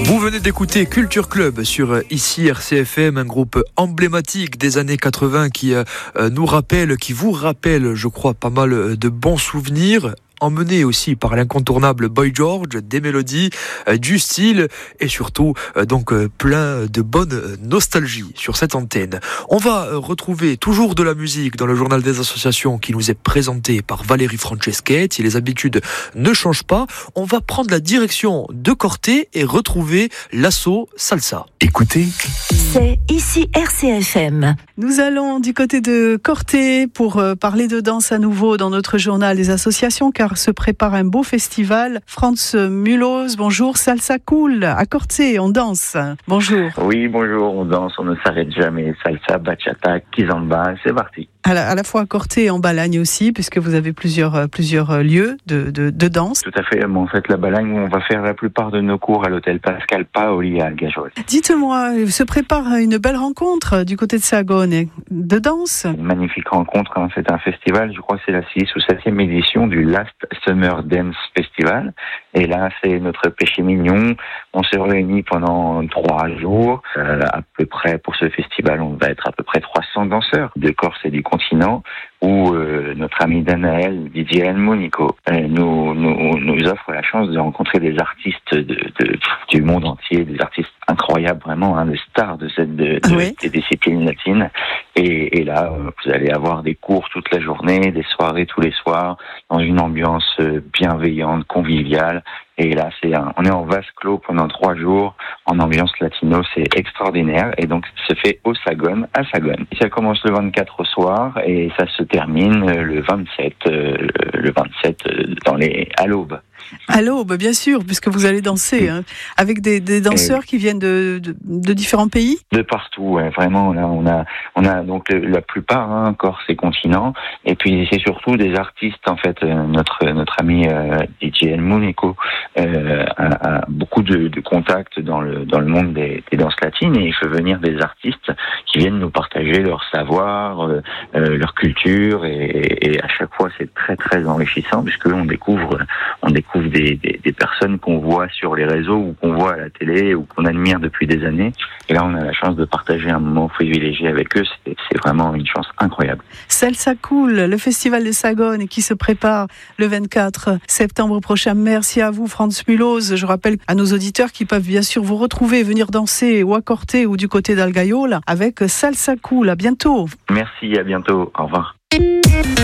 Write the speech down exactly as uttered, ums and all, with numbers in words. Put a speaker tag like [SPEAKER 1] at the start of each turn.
[SPEAKER 1] Vous venez d'écouter Culture Club sur ici R C F M, un groupe emblématique des années quatre-vingts qui euh, nous rappelle, qui vous rappelle, je crois, pas mal de bons souvenirs. Emmené aussi par l'incontournable Boy George, des mélodies, euh, du style et surtout euh, donc euh, plein de bonne nostalgie sur cette antenne. On va euh, retrouver toujours de la musique dans le journal des associations qui nous est présenté par Valérie Franceschetti. Les habitudes ne changent pas. On va prendre la direction de Corté et retrouver l'assaut Salsa.
[SPEAKER 2] Écoutez,
[SPEAKER 3] c'est ici R C F M.
[SPEAKER 4] Nous allons du côté de Corté pour euh, parler de danse à nouveau dans notre journal des associations car se prépare un beau festival. Franz Mulhouse, bonjour. Salsa Cool à Corté, on danse. Bonjour.
[SPEAKER 5] Oui, bonjour, on danse, on ne s'arrête jamais. Salsa, bachata, kizomba, c'est parti.
[SPEAKER 4] À la, à la fois à Corté et en Balagne aussi, puisque vous avez plusieurs, plusieurs lieux de, de, de danse.
[SPEAKER 5] Tout à fait. En fait, la Balagne, on va faire la plupart de nos cours à l'hôtel Pascal Paoli à Gageol.
[SPEAKER 4] Dites-moi, se prépare une belle rencontre du côté de Sagone de danse.
[SPEAKER 5] Une magnifique rencontre. Hein. C'est un festival, je crois que c'est la sixième ou septième édition du Last Summer Dance Festival. Et là, c'est notre péché mignon. On se réunit pendant trois jours. Euh, à peu près, pour ce festival, on va être à peu près trois cents danseurs de Corse et du continent, où euh, notre ami Danaël, Didier Elmonico, euh, nous, nous, nous offre la chance de rencontrer des artistes de, de, du monde entier, des artistes incroyables, vraiment, hein, des stars de cette de, de, oui. des disciplines latines. Et, et là, euh, vous allez avoir des cours toute la journée, des soirées tous les soirs, dans une ambiance bienveillante, conviviale. Et là, c'est un, on est en vase clos pendant trois jours, en ambiance latino, c'est extraordinaire. Et donc, ça se fait au Sagone, à Sagone. Ça commence le vingt-quatre au soir et ça se termine le vingt-sept, euh, le vingt-sept dans les, à l'aube.
[SPEAKER 4] À l'aube, bien sûr, puisque vous allez danser, hein, avec des, des danseurs et qui viennent de, de, de différents pays.
[SPEAKER 5] De partout, ouais, vraiment. Là, on a, on a donc la plupart, hein, Corse et continent, et puis c'est surtout des artistes. En fait, notre notre ami euh, D J Elmonico euh, a, a beaucoup de, de contacts dans le dans le monde des, des danses latines et il fait venir des artistes qui viennent nous partager leur savoir, euh, leur culture, et, et à chaque fois c'est très très enrichissant puisque on découvre on découvre Des, des, des personnes qu'on voit sur les réseaux ou qu'on voit à la télé ou qu'on admire depuis des années. Et là, on a la chance de partager un moment privilégié avec eux. C'est, c'est vraiment une chance incroyable.
[SPEAKER 4] Salsa Cool, le festival de Sagone qui se prépare le vingt-quatre septembre prochain. Merci à vous, Franz Mulhouse. Je rappelle à nos auditeurs qui peuvent bien sûr vous retrouver, venir danser ou à Corté ou du côté d'Algaiola avec Salsa Cool. À bientôt.
[SPEAKER 5] Merci, à bientôt. Au revoir.